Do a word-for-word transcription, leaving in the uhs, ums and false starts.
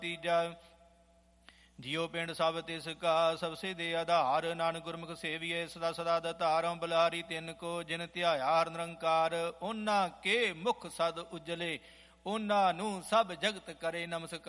ਤੀਜਾ ਜਿਉ ਪਿੰਡ ਸਭ ਤਿਸ ਕਾ ਸਬਸੇ ਦੇ ਆਧਾਰ। ਨਾਨਕ ਗੁਰਮੁਖ ਸੇਵੀਏ ਸਦਾ ਸਦਾ ਦਤਾਰੰ। ਬਲਿਹਾਰੀ ਤਿਨ ਕੋ ਜਿਨ ਧਿਆਇਆ ਹਰਿ ਨਿਰੰਕਾਰ। ਉਹਨਾਂ ਕੇ ਮੁਖ ਸਦ ਉਜਲੇ ਉਹਨਾਂ ਨੂੰ ਸਭ ਜਗਤ ਕਰੇ ਨਮਸਕਾਰ।